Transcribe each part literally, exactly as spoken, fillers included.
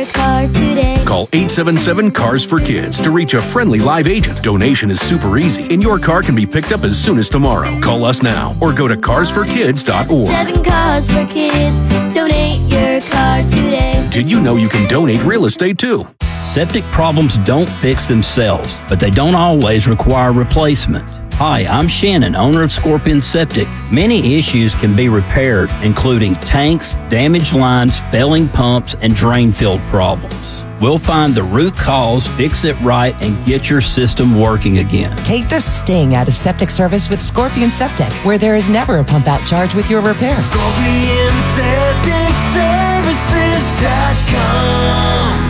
your car today. Call eight seven seven, C A R S for Kids to reach a friendly live agent. Donation is super easy, and your car can be picked up as soon as tomorrow. Call us now or go to cars for kids dot org. Seven cars for kids. Donate your car today. Did you know you can donate real estate too? Septic problems don't fix themselves, but they don't always require replacement. Hi, I'm Shannon, owner of Scorpion Septic. Many issues can be repaired, including tanks, damaged lines, failing pumps, and drain field problems. We'll find the root cause, fix it right, and get your system working again. Take the sting out of septic service with Scorpion Septic, where there is never a pump out charge with your repair. Scorpion Septic Services dot com.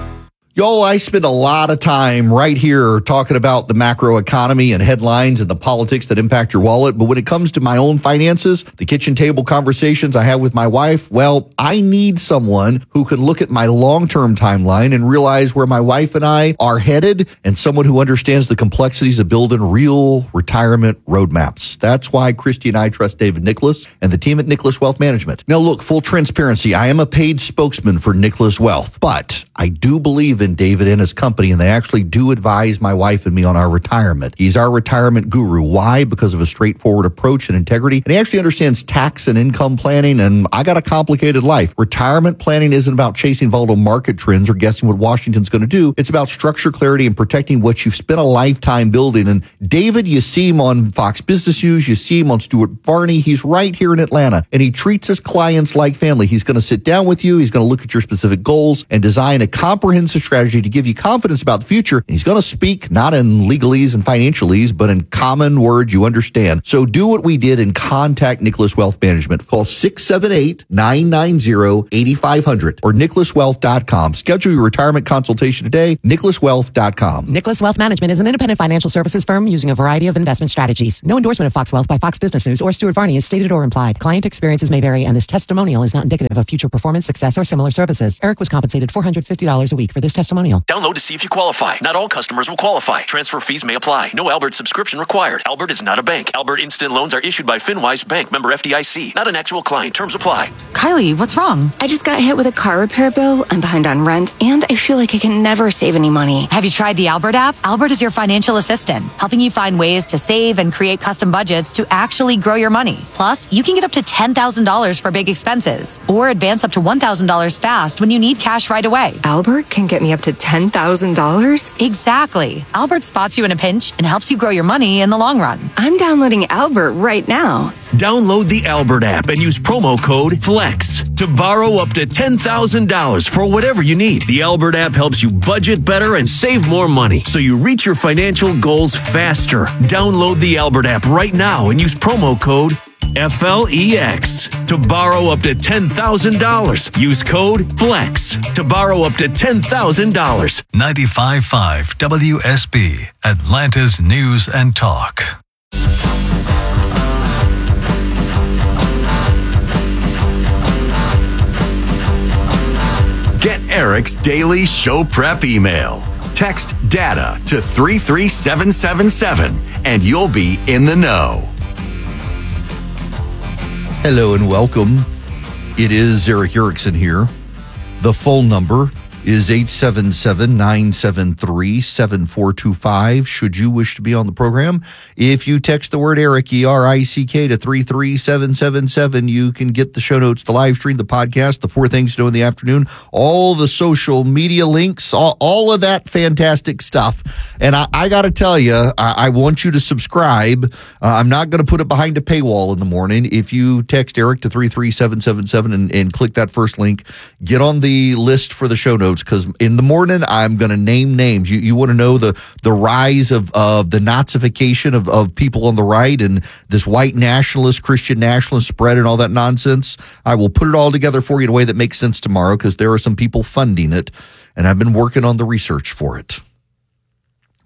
Y'all, I spend a lot of time right here talking about the macro economy and headlines and the politics that impact your wallet. But when it comes to my own finances, the kitchen table conversations I have with my wife, well, I need someone who can look at my long-term timeline and realize where my wife and I are headed, and someone who understands the complexities of building real retirement roadmaps. That's why Christy and I trust David Nicholas and the team at Nicholas Wealth Management. Now, look, full transparency, I am a paid spokesman for Nicholas Wealth, but I do believe in David and his company, and they actually do advise my wife and me on our retirement. He's our retirement guru. Why? Because of a straightforward approach and integrity. And he actually understands tax and income planning, and I got a complicated life. Retirement planning isn't about chasing volatile market trends or guessing what Washington's going to do. It's about structure, clarity, and protecting what you've spent a lifetime building. And David, you see him on Fox Business News, you see him on Stuart Varney. He's right here in Atlanta, and he treats his clients like family. He's going to sit down with you. He's going to look at your specific goals and design a comprehensive strategy to give you confidence about the future. And he's going to speak not in legalese and financialese, but in common words you understand. So do what we did and contact Nicholas Wealth Management. Call six seven eight, nine nine zero, eight five zero zero or nicholas wealth dot com. Schedule your retirement consultation today, nicholas wealth dot com. Nicholas Wealth Management is an independent financial services firm using a variety of investment strategies. No endorsement of Fox Wealth by Fox Business News or Stuart Varney is stated or implied. Client experiences may vary, and this testimonial is not indicative of future performance, success, or similar services. Eric was compensated four hundred fifty dollars a week for this testimonial. Download to see if you qualify. Not all customers will qualify. Transfer fees may apply. No Albert subscription required. Albert is not a bank. Albert Instant Loans are issued by FinWise Bank, member F D I C. Not an actual client. Terms apply. Kylie, what's wrong? I just got hit with a car repair bill. I'm behind on rent, and I feel like I can never save any money. Have you tried the Albert app? Albert is your financial assistant, helping you find ways to save and create custom budgets to actually grow your money. Plus, you can get up to ten thousand dollars for big expenses, or advance up to one thousand dollars fast when you need cash right away. Albert can get me up to ten thousand dollars? Exactly. Albert spots you in a pinch and helps you grow your money in the long run. I'm downloading Albert right now. Download the Albert app and use promo code FLEX to borrow up to ten thousand dollars for whatever you need. The Albert app helps you budget better and save more money so you reach your financial goals faster. Download the Albert app right now and use promo code F L E X to borrow up to ten thousand dollars. Use code FLEX to borrow up to ten thousand dollars. ninety-five point five W S B, Atlanta's News and Talk. Get Eric's daily show prep email. Text DATA to three three seven seven seven and you'll be in the know. Hello and welcome. It is Eric Erickson here. The phone number is eight seven seven, nine seven three, seven four two five should you wish to be on the program. If you text the word Eric, E R I C K, to three three seven seven seven, you can get the show notes, the live stream, the podcast, the four things to know in the afternoon, all the social media links, all, all of that fantastic stuff. And I, I got to tell you, I, I want you to subscribe. Uh, I'm not going to put it behind a paywall in the morning. If you text Eric to three three seven seven seven and, and click that first link, get on the list for the show notes, because in the morning I'm going to name names. You you want to know the the rise of, of the Nazification of, of people on the right and this white nationalist, Christian nationalist spread and all that nonsense. I will put it all together for you in a way that makes sense tomorrow, because there are some people funding it, and I've been working on the research for it.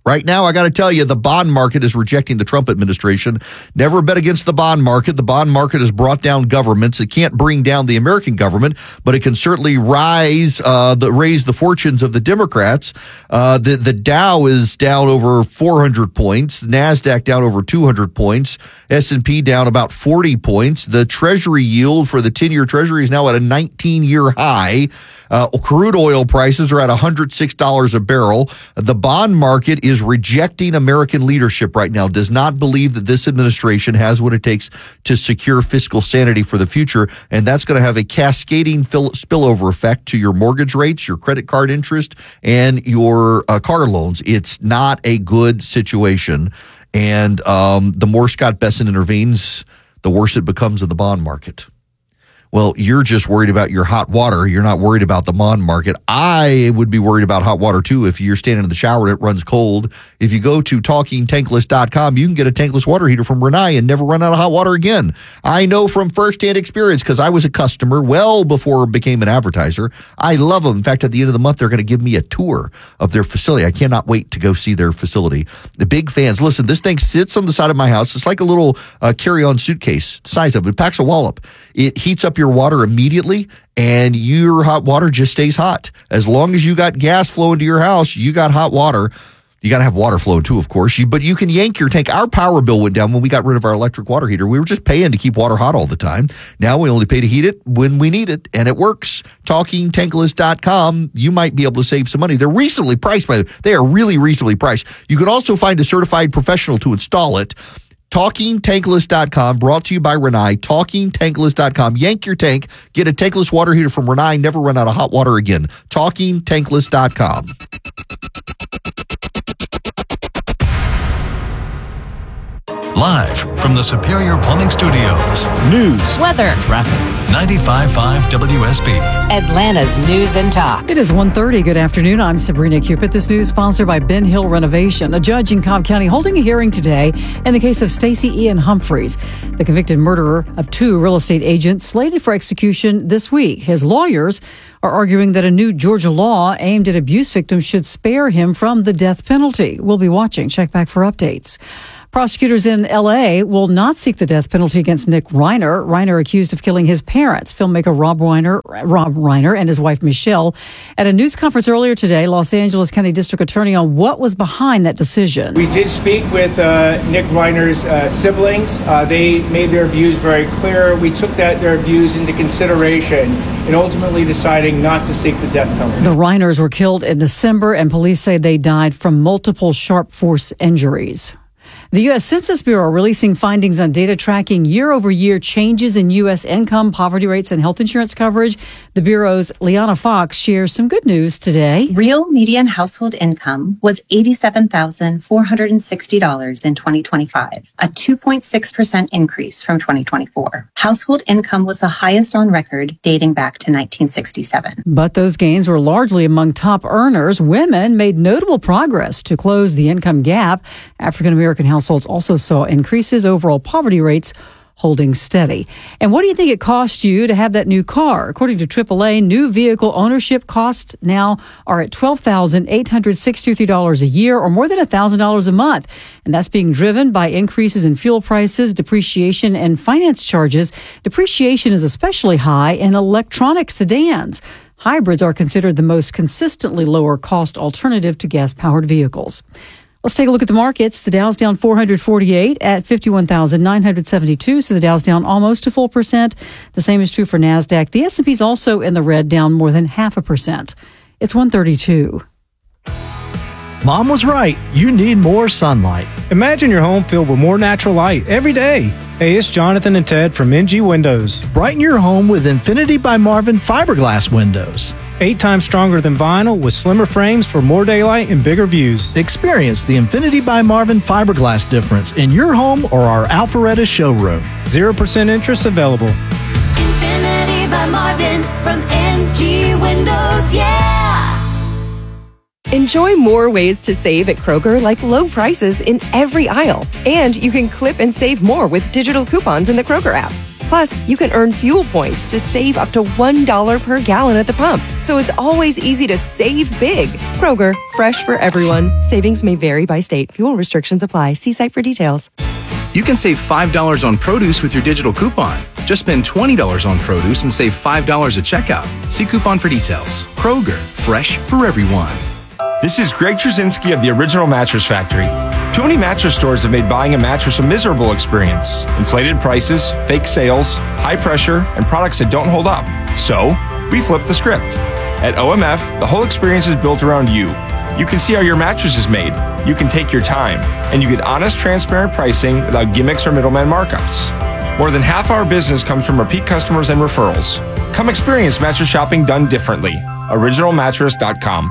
Right now, I got to tell you, the bond market is rejecting the Trump administration. Never bet against the bond market. The bond market has brought down governments. It can't bring down the American government, but it can certainly rise, uh, the, raise the fortunes of the Democrats. Uh, the, the Dow is down over four hundred points. The NASDAQ down over two hundred points. S and P down about forty points. The Treasury yield for the ten-year Treasury is now at a nineteen-year high. Uh, crude oil prices are at one hundred six dollars a barrel. The bond market is rejecting American leadership right now, does not believe that this administration has what it takes to secure fiscal sanity for the future, and that's going to have a cascading fill- spillover effect to your mortgage rates, your credit card interest, and your uh, car loans. It's not a good situation, and um, the more Scott Bessent intervenes, the worse it becomes in the bond market. Well, you're just worried about your hot water. You're not worried about the bond market. I would be worried about hot water, too, if you're standing in the shower and it runs cold. If you go to talking tankless dot com, you can get a tankless water heater from Rinnai and never run out of hot water again. I know from firsthand experience because I was a customer well before I became an advertiser. I love them. In fact, at the end of the month, they're going to give me a tour of their facility. I cannot wait to go see their facility. The big fans. Listen, this thing sits on the side of my house. It's like a little uh, carry-on suitcase, the size of it. It packs a wallop. It heats up your water immediately, and your hot water just stays hot. As long as you got gas flowing to your house, you got hot water. You got to have water flow too, of course. You, but you can yank your tank. Our power bill went down when we got rid of our electric water heater. We were just paying to keep water hot all the time. Now we only pay to heat it when we need it, and it works. talking tankless dot com. You might be able to save some money. They're reasonably priced, by the way. They are really reasonably priced. You can also find a certified professional to install it. talking tankless dot com, brought to you by Rinnai. talking tankless dot com. Yank your tank. Get a tankless water heater from Rinnai. Never run out of hot water again. talking tankless dot com. Live from the Superior Plumbing Studios. News, weather, traffic. ninety-five point five W S B. Atlanta's News and Talk. It is one thirty. Good afternoon. I'm Sabrina Cupid. This news sponsored by Ben Hill Renovation. A judge in Cobb County holding a hearing today in the case of Stacey Ian Humphreys, the convicted murderer of two real estate agents slated for execution this week. His lawyers are arguing that a new Georgia law aimed at abuse victims should spare him from the death penalty. We'll be watching. Check back for updates. Prosecutors in L A will not seek the death penalty against Nick Reiner. Reiner accused of killing his parents, filmmaker Rob Reiner, Rob Reiner and his wife Michelle. At a news conference earlier today, Los Angeles County District Attorney on what was behind that decision. We did speak with uh, Nick Reiner's uh, siblings. Uh, they made their views very clear. We took that their views into consideration in ultimately deciding not to seek the death penalty. The Reiners were killed in December, and police say they died from multiple sharp force injuries. The U S Census Bureau releasing findings on data tracking year-over-year changes in U S income, poverty rates, and health insurance coverage. The Bureau's Liana Fox shares some good news today. Real median household income was eighty-seven thousand four hundred sixty dollars in twenty twenty-five, a two point six percent increase from twenty twenty-four. Household income was the highest on record dating back to nineteen sixty-seven. But those gains were largely among top earners. Women made notable progress to close the income gap. African American households also saw increases. Overall poverty rates holding steady. And what do you think it cost you to have that new car? According to triple A, new vehicle ownership costs now are at twelve thousand eight hundred sixty-three dollars a year, or more than one thousand dollars a month. And that's being driven by increases in fuel prices, depreciation, and finance charges. Depreciation is especially high in electronic sedans. Hybrids are considered the most consistently lower cost alternative to gas-powered vehicles. Let's take a look at the markets. The Dow's down four hundred forty-eight at fifty-one thousand nine hundred seventy-two, so the Dow's down almost a full percent. The same is true for NASDAQ. The S and P's also in the red, down more than half a percent. It's one thirty-two. Mom was right. You need more sunlight. Imagine your home filled with more natural light every day. Hey, it's Jonathan and Ted from N G Windows. Brighten your home with Infinity by Marvin fiberglass windows. Eight times stronger than vinyl with slimmer frames for more daylight and bigger views. Experience the Infinity by Marvin fiberglass difference in your home or our Alpharetta showroom. zero percent interest available. Infinity by Marvin from N G Windows, yeah! Enjoy more ways to save at Kroger, like low prices in every aisle. And you can clip and save more with digital coupons in the Kroger app. Plus, you can earn fuel points to save up to one dollar per gallon at the pump. So it's always easy to save big. Kroger, fresh for everyone. Savings may vary by state. Fuel restrictions apply. See site for details. You can save five dollars on produce with your digital coupon. Just spend twenty dollars on produce and save five dollars at checkout. See coupon for details. Kroger, fresh for everyone. This is Greg Trzynski of the Original Mattress Factory. Too many mattress stores have made buying a mattress a miserable experience. Inflated prices, fake sales, high pressure, and products that don't hold up. So, we flipped the script. At O M F, the whole experience is built around you. You can see how your mattress is made. You can take your time. And you get honest, transparent pricing without gimmicks or middleman markups. More than half our business comes from repeat customers and referrals. Come experience mattress shopping done differently. original mattress dot com.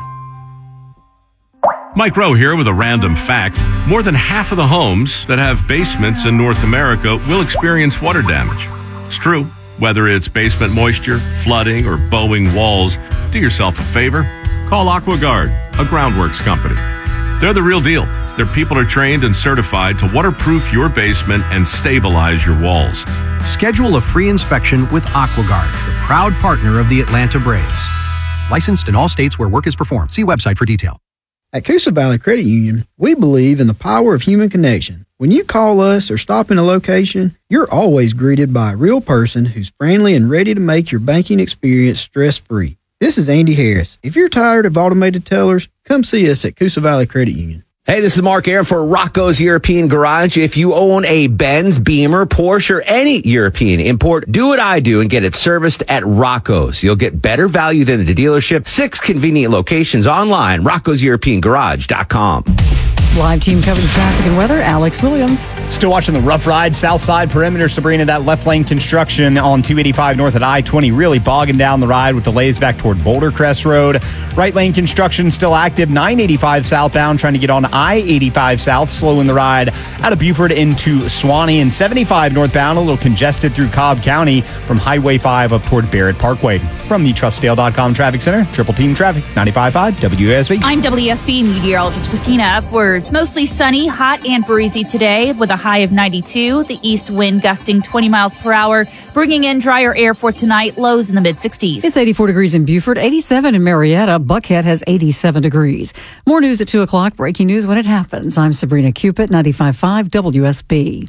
Mike Rowe here with a random fact. More than half of the homes that have basements in North America will experience water damage. It's true. Whether it's basement moisture, flooding, or bowing walls, do yourself a favor. Call AquaGuard, a groundworks company. They're the real deal. Their people are trained and certified to waterproof your basement and stabilize your walls. Schedule a free inspection with AquaGuard, the proud partner of the Atlanta Braves. Licensed in all states where work is performed. See website for detail. At Coosa Valley Credit Union, we believe in the power of human connection. When you call us or stop in a location, you're always greeted by a real person who's friendly and ready to make your banking experience stress-free. This is Andy Harris. If you're tired of automated tellers, come see us at Coosa Valley Credit Union. Hey, this is Mark Aaron for Rocco's European Garage. If you own a Benz, Beamer, Porsche, or any European import, do what I do and get it serviced at Rocco's. You'll get better value than the dealership. Six convenient locations online, roccos european garage dot com. Live team covering traffic and weather, Alex Williams. Still watching the rough ride, south side perimeter, Sabrina. That left lane construction on two eighty-five north at I twenty really bogging down the ride with delays back toward Boulder Crest Road. Right lane construction still active, nine eighty-five southbound, trying to get on I eighty-five south, slowing the ride out of Buford into Swanee, and seventy-five northbound, a little congested through Cobb County from Highway five up toward Barrett Parkway. From the Trust Dale dot com Traffic Center, Triple Team Traffic, ninety-five point five W S B. I'm W S B meteorologist Christina Upwards. Mostly sunny, hot and breezy today with a high of ninety-two. The east wind gusting twenty miles per hour, bringing in drier air for tonight, lows in the mid-sixties. It's eighty-four degrees in Buford, eighty-seven in Marietta. Buckhead has eighty-seven degrees. More news at two o'clock. Breaking news when it happens. I'm Sabrina Cupid, ninety-five point five W S B.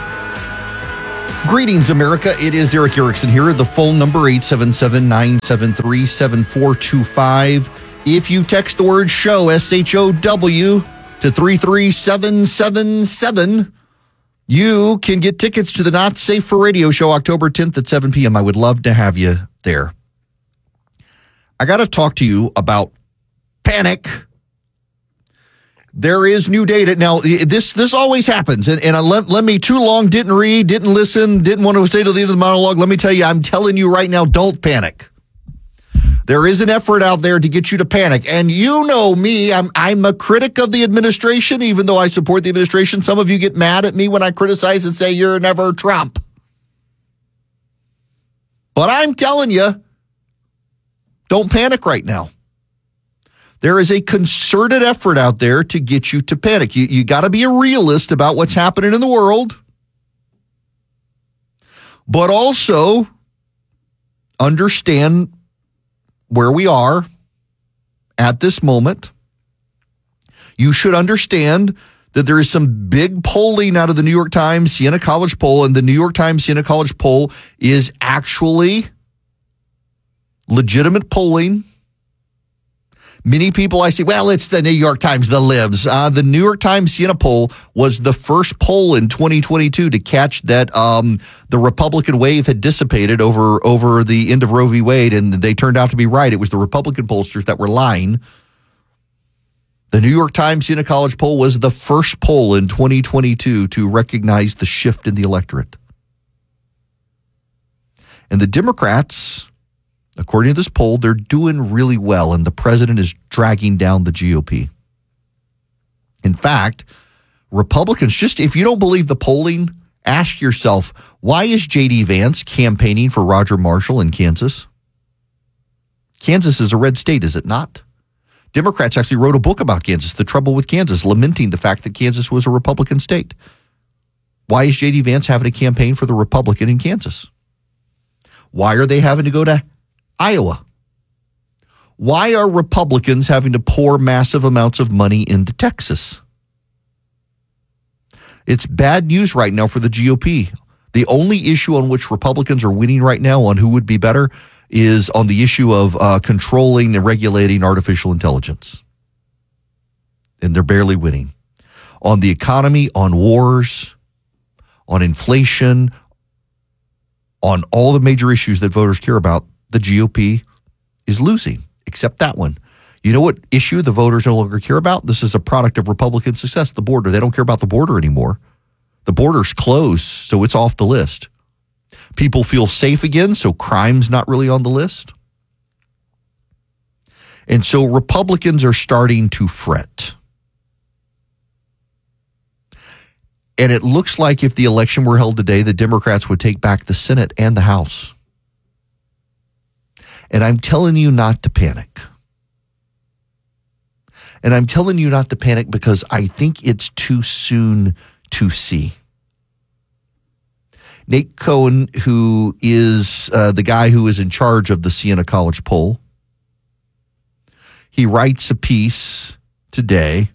Greetings, America. It is Eric Erickson here. The phone number, eight seven seven, nine seven three, seven four two five. If you text the word show, S H O W, to three three seven seven seven, you can get tickets to the Not Safe for Radio show October tenth at seven p.m. I would love to have you there. I got to talk to you about panic. There is new data. Now, this this always happens, and, and I let, let me too long, didn't read, didn't listen, didn't want to stay to the end of the monologue. Let me tell you, I'm telling you right now, don't panic. There is an effort out there to get you to panic. And you know me, I'm I'm a critic of the administration, even though I support the administration. Some of you get mad at me when I criticize and say you're never Trump. But I'm telling you, don't panic right now. There is a concerted effort out there to get you to panic. You, you got to be a realist about what's happening in the world, but also understand where we are at this moment. You should understand that there is some big polling out of the New York Times Siena College poll, and the New York Times Siena College poll is actually legitimate polling. Many people I see, well, it's the New York Times, the libs. Uh, the New York Times Siena poll was the first poll in twenty twenty-two to catch that um, the Republican wave had dissipated over, over the end of Roe v. Wade, and they turned out to be right. It was the Republican pollsters that were lying. The New York Times Siena College poll was the first poll in twenty twenty-two to recognize the shift in the electorate. And the Democrats, according to this poll, they're doing really well, and the president is dragging down the G O P. In fact, Republicans, just if you don't believe the polling, ask yourself, why is J D Vance campaigning for Roger Marshall in Kansas? Kansas is a red state, is it not? Democrats actually wrote a book about Kansas, The Trouble with Kansas, lamenting the fact that Kansas was a Republican state. Why is J D Vance having a campaign for the Republican in Kansas? Why are they having to go to Iowa? Why are Republicans having to pour massive amounts of money into Texas? It's bad news right now for the G O P. The only issue on which Republicans are winning right now on who would be better is on the issue of uh, controlling and regulating artificial intelligence. And they're barely winning. On the economy, on wars, on inflation, on all the major issues that voters care about, the G O P is losing, except that one. You know what issue the voters no longer care about? This is a product of Republican success, the border. They don't care about the border anymore. The border's closed, so it's off the list. People feel safe again, so crime's not really on the list. And so Republicans are starting to fret. And it looks like if the election were held today, the Democrats would take back the Senate and the House. And I'm telling you not to panic. And I'm telling you not to panic because I think it's too soon to see. Nate Cohn, who is uh, the guy who is in charge of the Siena College poll, he writes a piece today.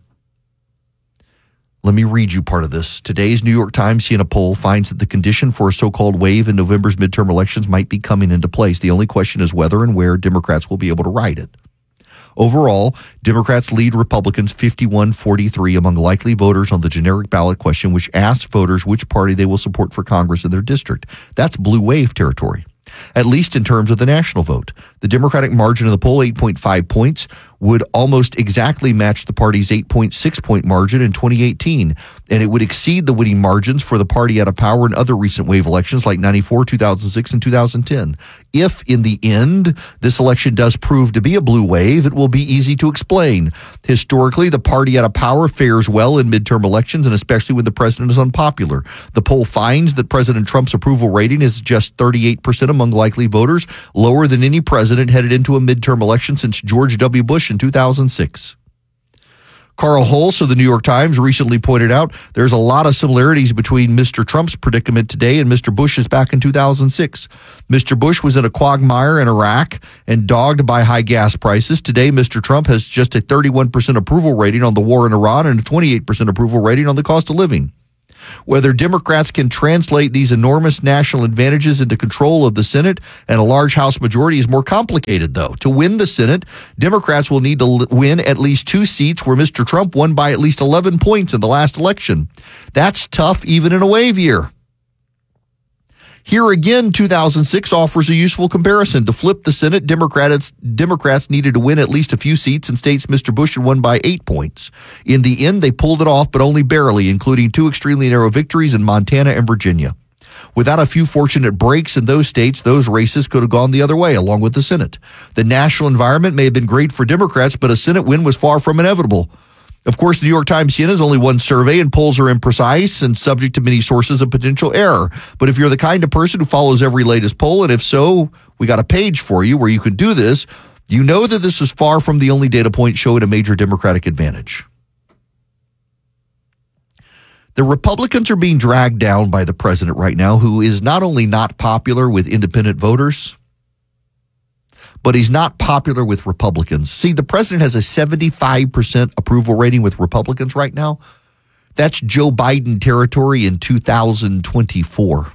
Let me read you part of this. Today's New York Times Siena poll finds that the condition for a so-called wave in November's midterm elections might be coming into place. The only question is whether and where Democrats will be able to ride it. Overall, Democrats lead Republicans fifty-one forty-three among likely voters on the generic ballot question, which asks voters which party they will support for Congress in their district. That's blue wave territory, at least in terms of the national vote. The Democratic margin in the poll, eight point five points, would almost exactly match the party's eight point six point margin in twenty eighteen, and it would exceed the winning margins for the party out of power in other recent wave elections like ninety-four, two thousand six, and two thousand ten. If, in the end, this election does prove to be a blue wave, it will be easy to explain. Historically, the party out of power fares well in midterm elections, and especially when the president is unpopular. The poll finds that President Trump's approval rating is just thirty-eight percent among likely voters, lower than any president headed into a midterm election since George W. Bush in two thousand six. Carl Hulse of the New York Times recently pointed out there's a lot of similarities between Mister Trump's predicament today and Mister Bush's back in two thousand six. Mister Bush was in a quagmire in Iraq and dogged by high gas prices. Today, Mister Trump has just a thirty-one percent approval rating on the war in Iran and a twenty-eight percent approval rating on the cost of living. Whether Democrats can translate these enormous national advantages into control of the Senate and a large House majority is more complicated, though. To win the Senate, Democrats will need to win at least two seats where Mister Trump won by at least eleven points in the last election. That's tough even in a wave year. Here again, two thousand six offers a useful comparison. To flip the Senate, Democrats Democrats needed to win at least a few seats in states Mister Bush had won by eight points. In the end, they pulled it off, but only barely, including two extremely narrow victories in Montana and Virginia. Without a few fortunate breaks in those states, those races could have gone the other way, along with the Senate. The national environment may have been great for Democrats, but a Senate win was far from inevitable. Of course, the New York Times Siena is only one survey, and polls are imprecise and subject to many sources of potential error. But if you're the kind of person who follows every latest poll, and if so, we got a page for you where you can do this, you know that this is far from the only data point showing a major Democratic advantage. The Republicans are being dragged down by the president right now, who is not only not popular with independent voters, but he's not popular with Republicans. See, the president has a seventy-five percent approval rating with Republicans right now. That's Joe Biden territory in two thousand twenty-four.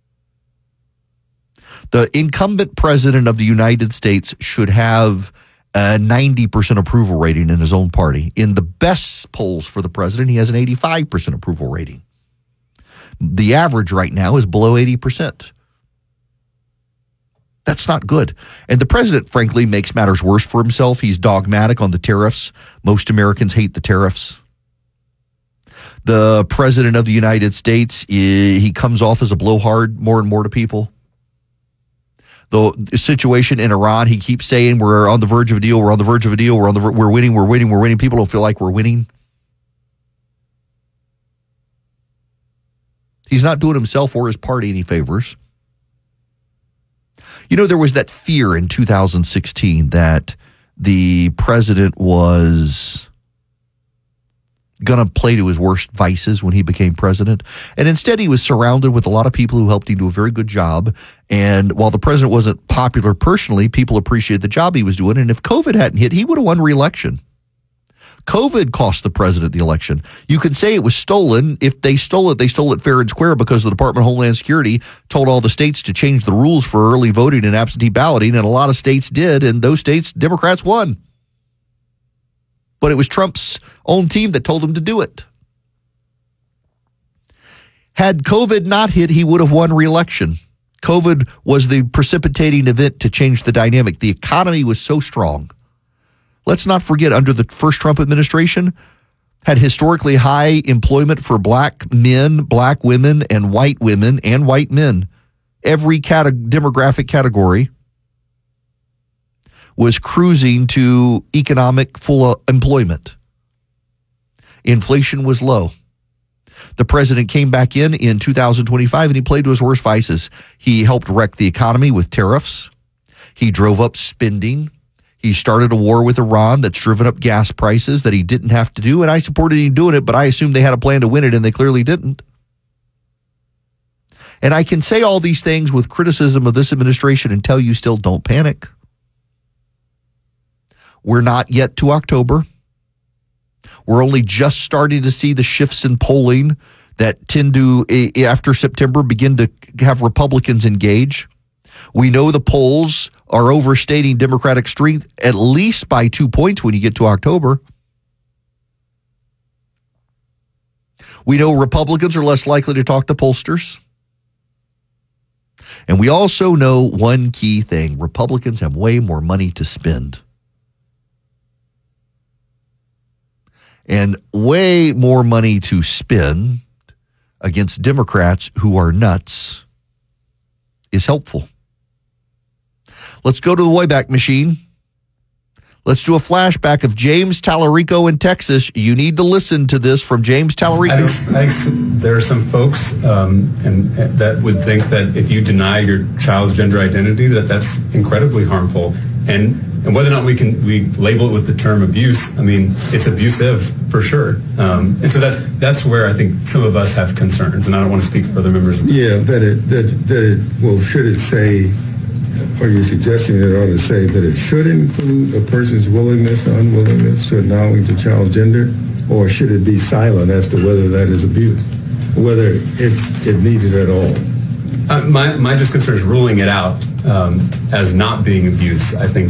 The incumbent president of the United States should have a ninety percent approval rating in his own party. In the best polls for the president, he has an eighty-five percent approval rating. The average right now is below eighty percent. That's not good. And the president, frankly, makes matters worse for himself. He's dogmatic on the tariffs. Most Americans hate the tariffs. The president of the United States, he comes off as a blowhard more and more to people. The situation in Iran, he keeps saying we're on the verge of a deal, we're on the verge of a deal, we're on the we're winning, we're winning, we're winning. People don't feel like we're winning. He's not doing himself or his party any favors. You know, there was that fear in two thousand sixteen that the president was going to play to his worst vices when he became president. And instead, he was surrounded with a lot of people who helped him do a very good job. And while the president wasn't popular personally, people appreciated the job he was doing. And if COVID hadn't hit, he would have won re-election. COVID cost the president the election. You could say it was stolen. If they stole it, they stole it fair and square because the Department of Homeland Security told all the states to change the rules for early voting and absentee balloting, and a lot of states did, and those states, Democrats won. But it was Trump's own team that told him to do it. Had COVID not hit, he would have won re-election. COVID was the precipitating event to change the dynamic. The economy was so strong. Let's not forget, under the first Trump administration, had historically high employment for black men, black women, and white women and white men. Every cate- demographic category was cruising to economic full employment. Inflation was low. The president came back in in two thousand twenty-five and he played to his worst vices. He helped wreck the economy with tariffs. He drove up spending. He started a war with Iran that's driven up gas prices that he didn't have to do, and I supported him doing it, but I assumed they had a plan to win it, and they clearly didn't. And I can say all these things with criticism of this administration and tell you still don't panic. We're not yet to October. We're only just starting to see the shifts in polling that tend to, after September, begin to have Republicans engage. We know the polls are overstating Democratic strength at least by two points when you get to October. We know Republicans are less likely to talk to pollsters. And we also know one key thing. Republicans have way more money to spend. And way more money to spend against Democrats who are nuts is helpful. Let's go to the Wayback Machine. Let's do a flashback of James Tallarico in Texas. You need to listen to this from James Tallarico. I think, I think there are some folks um, and, and that would think that if you deny your child's gender identity, that that's incredibly harmful. And and whether or not we can we label it with the term abuse, I mean, it's abusive for sure. Um, and so that's that's where I think some of us have concerns, and I don't want to speak for other members. Yeah, that it that that it well, should it say? Are you suggesting it ought to say that it should include a person's willingness or unwillingness to acknowledge a child's gender, or should it be silent as to whether that is abuse, whether it's it needs it at all? Uh, my my just concern is ruling it out um, as not being abuse. I think